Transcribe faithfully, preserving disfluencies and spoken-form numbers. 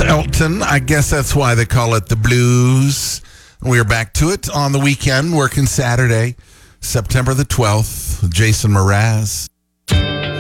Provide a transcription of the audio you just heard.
Elton. I guess that's why they call it the blues. We're back to it on the weekend, working Saturday, September the twelfth, with Jason Mraz.